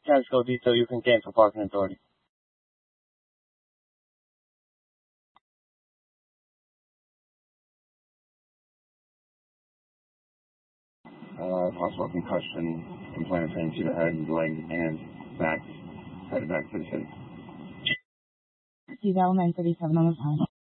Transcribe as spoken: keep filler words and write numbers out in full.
Casco detail you can gain for parking authority. Uh, possible concussion, complainant pain to the head, leg, and back, headed back to the city. Eval nine thirty-seven on the phone.